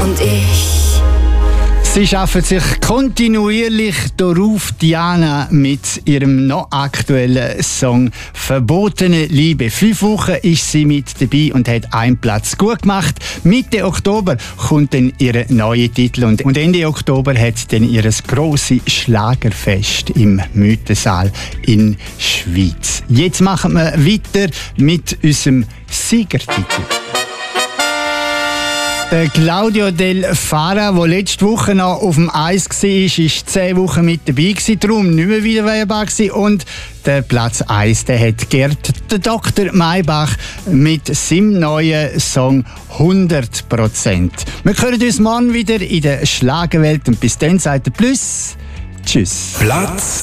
und ich. Sie schaffen sich kontinuierlich darauf, Diana, mit ihrem noch aktuellen Song «Verbotene Liebe». 5 Wochen ist sie mit dabei und hat einen Platz gut gemacht. Mitte Oktober kommt dann ihr neuer Titel und Ende Oktober hat dann ihr grosses Schlagerfest im Mythensaal in Schweiz. Jetzt machen wir weiter mit unserem Siegertitel. Der Claudio Del Fara, der letzte Woche noch auf dem Eis war, war 10 Wochen mit dabei, darum nicht mehr wiederwehrbar gewesen. Und der Platz 1, der hat Gerd, der Dr. Maybach, mit seinem neuen Song 100%. Wir hören uns morgen wieder in der Schlagerwelt und bis dann sagt er Plus. Tschüss. Platz